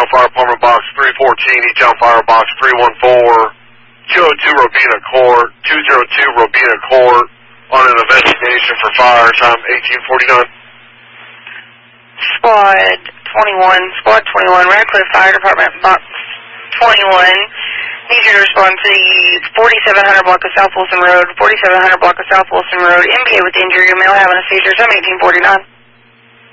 Fire Department Box 314, Each Fire Box 314, 202 Robina Court, 202 Robina Court, on an investigation for fire, time 1849. Squad 21, Radcliffe Fire Department Box 21. Need you to respond to the 4700 block of South Wilson Road, 4700 block of South Wilson Road, MBA with injury, male having a seizure, time 1849.